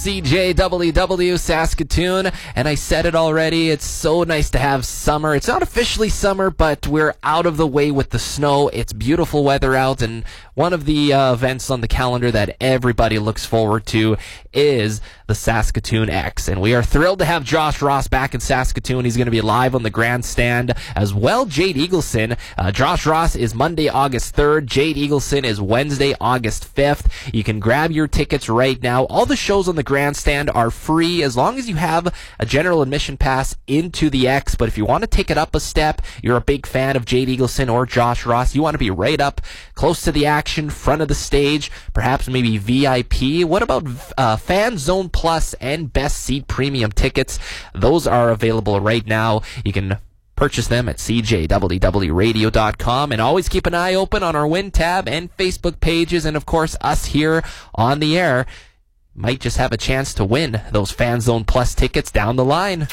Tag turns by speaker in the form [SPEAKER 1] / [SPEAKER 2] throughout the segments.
[SPEAKER 1] CJWW Saskatoon, and I said it already, it's so nice to have summer. It's not officially summer, but we're out of the way with the snow. It's beautiful weather out, and one of the events on the calendar that everybody looks forward to is the Saskatoon X, and we are thrilled to have Josh Ross back in Saskatoon. He's going to be live on the grandstand, as well Jade Eagleson. Josh Ross is Monday, August 3rd. Jade Eagleson is Wednesday, August 5th. You can grab your tickets right now. All the shows on the grandstand are free as long as you have a general admission pass into the X, but if you want to take it up a step, you're a big fan of Jade Eagleson or Josh Ross, you want to be right up close to the action, front of the stage, perhaps maybe VIP. What about Fan Zone Plus and Best Seat Premium tickets? Those are available right now. You can purchase them at cjwwradio.com, and always keep an eye open on our Win tab and Facebook pages, and of course us here on the air might just have a chance to win those Fan Zone Plus tickets down the line.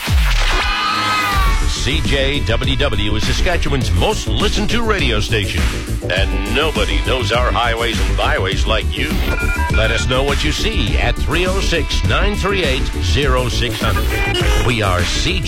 [SPEAKER 2] CJWW is Saskatchewan's most listened to radio station, and nobody knows our highways and byways like you. Let us know what you see at 306-938-0600. We are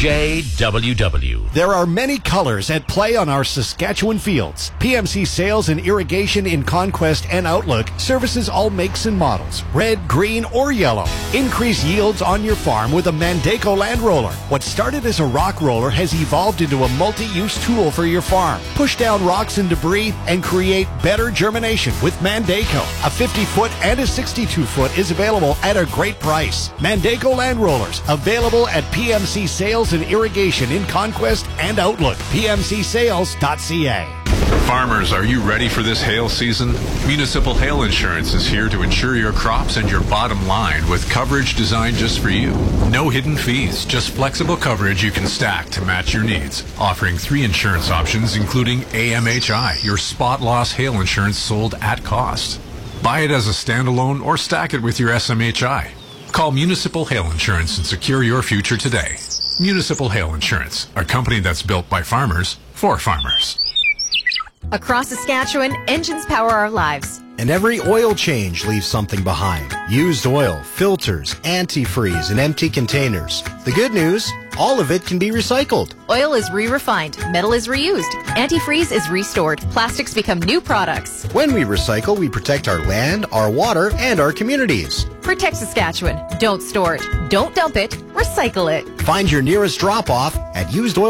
[SPEAKER 2] CJWW.
[SPEAKER 3] There are many colors at play on our Saskatchewan fields. PMC Sales and Irrigation in Conquest and Outlook services all makes and models, red, green, or yellow. Increase yields on your farm with a Mandaco land roller. What started as a rock roller has evolved into a multi-use tool for your farm. Push down rocks and debris and create better germination with Mandaco. A 50-foot and a 62-foot is available at a great price. Mandaco land rollers available at PMC Sales and Irrigation in Conquest and Outlook. PMCSales.ca.
[SPEAKER 4] Farmers, are you ready for this hail season? Municipal Hail Insurance is here to insure your crops and your bottom line with coverage designed just for you. No hidden fees, just flexible coverage you can stack to match your needs. Offering 3 insurance options, including AMHI, your spot loss hail insurance sold at cost. Buy it as a standalone or stack it with your SMHI. Call Municipal Hail Insurance and secure your future today. Municipal Hail Insurance, a company that's built by farmers for farmers.
[SPEAKER 5] Across Saskatchewan, engines power our lives.
[SPEAKER 6] And every oil change leaves something behind. Used oil, filters, antifreeze, and empty containers. The good news, all of it can be recycled.
[SPEAKER 5] Oil is re-refined, metal is reused, antifreeze is restored, plastics become new products.
[SPEAKER 6] When we recycle, we protect our land, our water, and our communities.
[SPEAKER 5] Protect Saskatchewan. Don't store it. Don't dump it. Recycle it.
[SPEAKER 6] Find your nearest drop-off at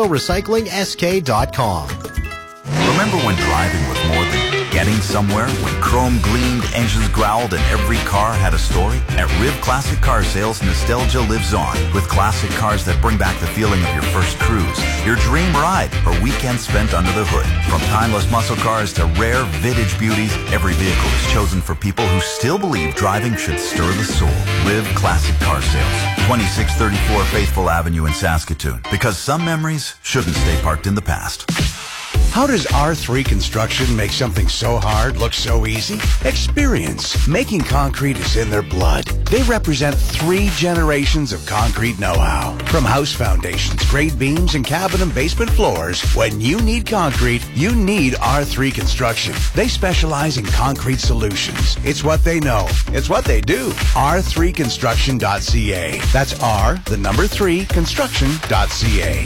[SPEAKER 6] usedoilrecyclingsk.com.
[SPEAKER 7] Remember when driving was more than getting somewhere? When chrome gleamed, engines growled, and every car had a story? At Riv Classic Car Sales, nostalgia lives on with classic cars that bring back the feeling of your first cruise, your dream ride, or weekend spent under the hood. From timeless muscle cars to rare vintage beauties, every vehicle is chosen for people who still believe driving should stir the soul. Riv Classic Car Sales, 2634 Faithful Avenue in Saskatoon. Because some memories shouldn't stay parked in the past.
[SPEAKER 8] How does R3 Construction make something so hard look so easy? Experience. Making concrete is in their blood. They represent 3 generations of concrete know-how. From house foundations, grade beams, and cabin and basement floors, when you need concrete, you need R3 Construction. They specialize in concrete solutions. It's what they know. It's what they do. R3construction.ca. That's R3 construction.ca.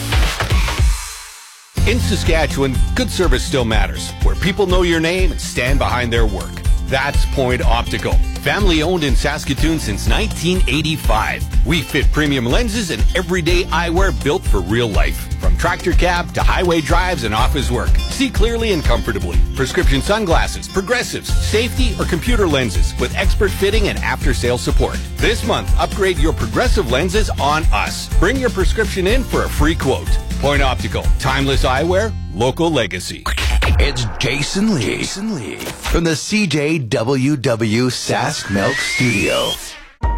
[SPEAKER 9] In Saskatchewan, good service still matters, where people know your name and stand behind their work. That's Point Optical. Family owned in Saskatoon since 1985. We fit premium lenses and everyday eyewear built for real life. From tractor cab to highway drives and office work. See clearly and comfortably. Prescription sunglasses, progressives, safety or computer lenses with expert fitting and after-sale support. This month, upgrade your progressive lenses on us. Bring your prescription in for a free quote. Point Optical. Timeless eyewear, local legacy.
[SPEAKER 10] It's Jason Lee from the CJWW Sask Milk Studio.